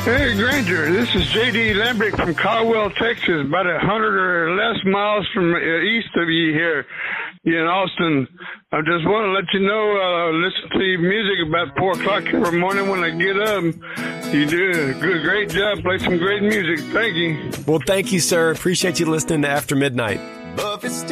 Hey, Granger, this is J.D. Lambrick from Caldwell, Texas, about 100 or less miles from east of you here in Austin. I just want to let you know, listen to your music about 4 o'clock every morning when I get up. You do a great job. Play some great music. Thank you. Well, thank you, sir. Appreciate you listening to After Midnight.